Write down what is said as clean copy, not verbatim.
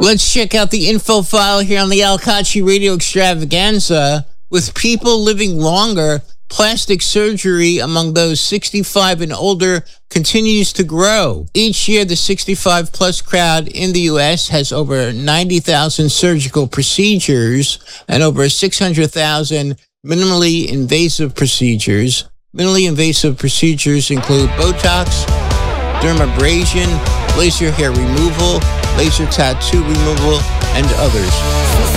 Let's check out the info file here on the Al Kachi Radio Extravaganza. With people living longer, plastic surgery among those 65 and older continues to grow. Each year, the 65-plus crowd in the U.S. has over 90,000 surgical procedures and over 600,000 minimally invasive procedures. Minimally invasive procedures include Botox, dermabrasion, laser hair removal, laser tattoo removal, and others.